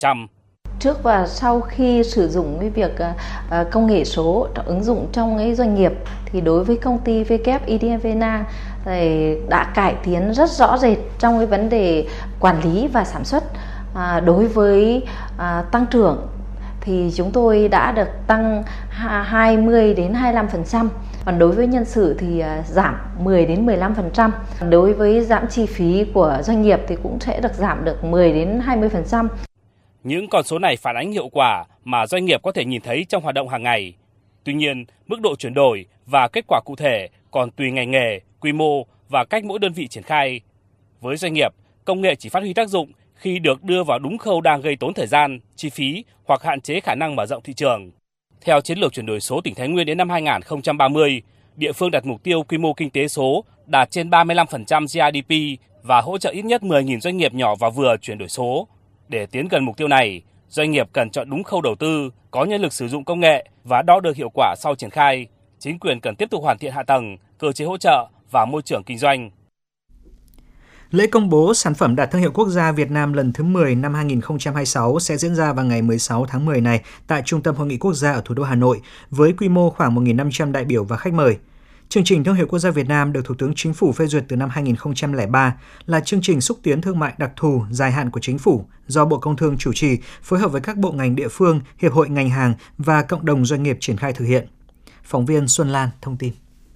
Trước và sau khi sử dụng cái việc công nghệ số ứng dụng trong cái doanh nghiệp thì đối với công ty WEDVNA thì đã cải tiến rất rõ rệt trong cái vấn đề quản lý và sản xuất. Đối với tăng trưởng thì chúng tôi đã được tăng 20 đến 25%. Còn đối với nhân sự thì giảm 10 đến 15%. Đối với giảm chi phí của doanh nghiệp thì cũng sẽ được giảm được 10 đến 20%. Những con số này phản ánh hiệu quả mà doanh nghiệp có thể nhìn thấy trong hoạt động hàng ngày. Tuy nhiên, mức độ chuyển đổi và kết quả cụ thể còn tùy ngành nghề, quy mô và cách mỗi đơn vị triển khai. Với doanh nghiệp, công nghệ chỉ phát huy tác dụng khi được đưa vào đúng khâu đang gây tốn thời gian, chi phí hoặc hạn chế khả năng mở rộng thị trường. Theo chiến lược chuyển đổi số tỉnh Thái Nguyên đến năm 2030, địa phương đặt mục tiêu quy mô kinh tế số đạt trên 35% GDP và hỗ trợ ít nhất 10.000 doanh nghiệp nhỏ và vừa chuyển đổi số. Để tiến gần mục tiêu này, doanh nghiệp cần chọn đúng khâu đầu tư, có nhân lực sử dụng công nghệ và đo được hiệu quả sau triển khai. Chính quyền cần tiếp tục hoàn thiện hạ tầng, cơ chế hỗ trợ và môi trường kinh doanh. Lễ công bố sản phẩm đạt thương hiệu quốc gia Việt Nam lần thứ 10 năm 2026 sẽ diễn ra vào ngày 16 tháng 10 này tại Trung tâm Hội nghị Quốc gia ở thủ đô Hà Nội với quy mô khoảng 1.500 đại biểu và khách mời. Chương trình Thương hiệu Quốc gia Việt Nam được Thủ tướng Chính phủ phê duyệt từ năm 2003 là chương trình xúc tiến thương mại đặc thù dài hạn của Chính phủ do Bộ Công Thương chủ trì, phối hợp với các bộ ngành địa phương, hiệp hội ngành hàng và cộng đồng doanh nghiệp triển khai thực hiện. Phóng viên Xuân Lan thông tin.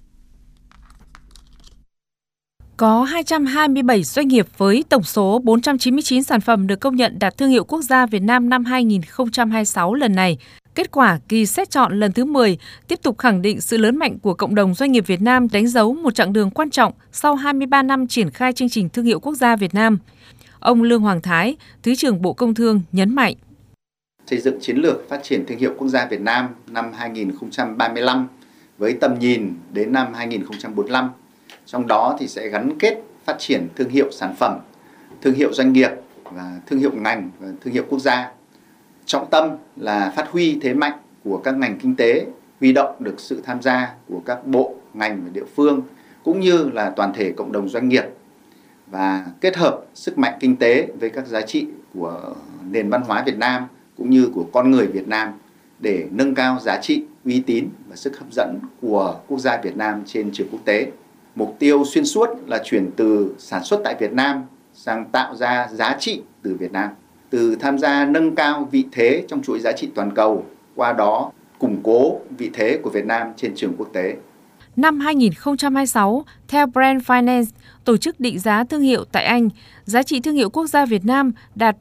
Có 227 doanh nghiệp với tổng số 499 sản phẩm được công nhận đạt thương hiệu quốc gia Việt Nam năm 2026 lần này. Kết quả kỳ xét chọn lần thứ 10 tiếp tục khẳng định sự lớn mạnh của cộng đồng doanh nghiệp Việt Nam, đánh dấu một chặng đường quan trọng sau 23 năm triển khai chương trình thương hiệu quốc gia Việt Nam. Ông Lương Hoàng Thái, Thứ trưởng Bộ Công Thương nhấn mạnh. Xây dựng chiến lược phát triển thương hiệu quốc gia Việt Nam năm 2035 với tầm nhìn đến năm 2045. Trong đó thì sẽ gắn kết phát triển thương hiệu sản phẩm, thương hiệu doanh nghiệp và thương hiệu ngành và thương hiệu quốc gia. Trọng tâm là phát huy thế mạnh của các ngành kinh tế, huy động được sự tham gia của các bộ, ngành và địa phương cũng như là toàn thể cộng đồng doanh nghiệp và kết hợp sức mạnh kinh tế với các giá trị của nền văn hóa Việt Nam cũng như của con người Việt Nam để nâng cao giá trị, uy tín và sức hấp dẫn của quốc gia Việt Nam trên trường quốc tế. Mục tiêu xuyên suốt là chuyển từ sản xuất tại Việt Nam sang tạo ra giá trị từ Việt Nam, từ tham gia nâng cao vị thế trong chuỗi giá trị toàn cầu, qua đó củng cố vị thế của Việt Nam trên trường quốc tế. Năm 2026, theo Brand Finance, tổ chức định giá thương hiệu tại Anh, giá trị thương hiệu quốc gia Việt Nam đạt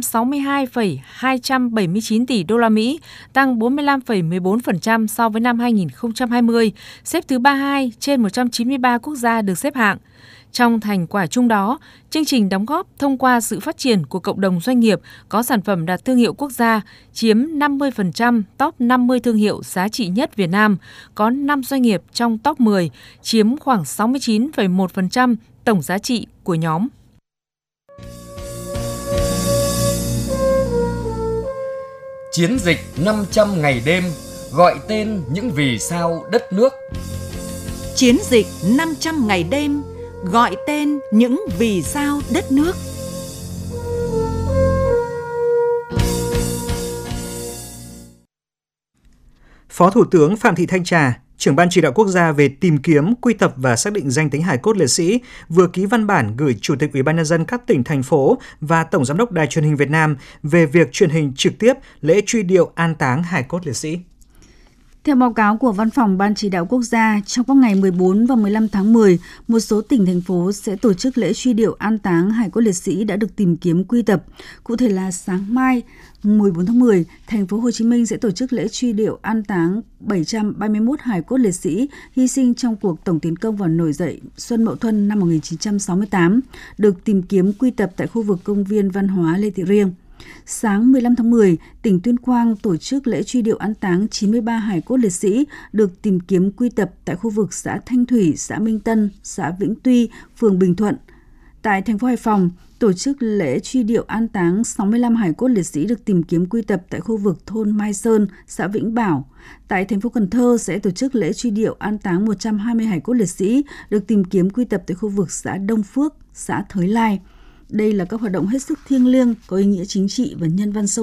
462,279 tỷ đô la Mỹ, tăng 45,14% so với năm 2020, xếp thứ 32 trên 193 quốc gia được xếp hạng. Trong thành quả chung đó, chương trình đóng góp thông qua sự phát triển của cộng đồng doanh nghiệp có sản phẩm đạt thương hiệu quốc gia, chiếm 50% top 50 thương hiệu giá trị nhất Việt Nam, có 5 doanh nghiệp trong top 10, chiếm khoảng 69,1% tổng giá trị của nhóm. Chiến dịch 500 ngày đêm, gọi tên những vì sao đất nước. Chiến dịch 500 ngày đêm, gọi tên những vì sao đất nước. Phó Thủ tướng Phạm Thị Thanh Trà, trưởng Ban Chỉ đạo Quốc gia về tìm kiếm, quy tập và xác định danh tính hài cốt liệt sĩ vừa ký văn bản gửi Chủ tịch Ủy ban nhân dân các tỉnh, thành phố và Tổng giám đốc Đài Truyền hình Việt Nam về việc truyền hình trực tiếp lễ truy điệu an táng hài cốt liệt sĩ. Theo báo cáo của Văn phòng Ban Chỉ đạo Quốc gia, trong các ngày 14 và 15 tháng 10, một số tỉnh, thành phố sẽ tổ chức lễ truy điệu an táng hài cốt liệt sĩ đã được tìm kiếm quy tập. Cụ thể là sáng mai, 14 tháng 10, thành phố Hồ Chí Minh sẽ tổ chức lễ truy điệu an táng 731 hài cốt liệt sĩ hy sinh trong cuộc tổng tiến công và nổi dậy Xuân Mậu Thân năm 1968, được tìm kiếm quy tập tại khu vực công viên văn hóa Lê Thị Riêng. Sáng 15 tháng 10, tỉnh Tuyên Quang tổ chức lễ truy điệu an táng 93 hài cốt liệt sĩ được tìm kiếm quy tập tại khu vực xã Thanh Thủy, xã Minh Tân, xã Vĩnh Tuy, phường Bình Thuận. Tại thành phố Hải Phòng, tổ chức lễ truy điệu an táng 65 hài cốt liệt sĩ được tìm kiếm quy tập tại khu vực thôn Mai Sơn, xã Vĩnh Bảo. Tại thành phố Cần Thơ sẽ tổ chức lễ truy điệu an táng 120 hài cốt liệt sĩ được tìm kiếm quy tập tại khu vực xã Đông Phước, xã Thới Lai. đây là các hoạt động hết sức thiêng liêng, có ý nghĩa chính trị và nhân văn sâu